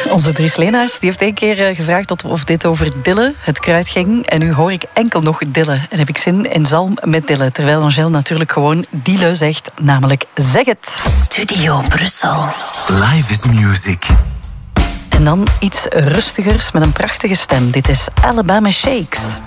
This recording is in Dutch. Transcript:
Onze Dries Leenaars die heeft 1 keer gevraagd of dit over Dille, het kruid, ging. En nu hoor ik enkel nog Dille. En heb ik zin in zalm met Dille. Terwijl Angèle natuurlijk gewoon Dille zegt, namelijk zeg het. Studio Brussel. Live is music. En dan iets rustigers met een prachtige stem. Dit is Alabama Shakes.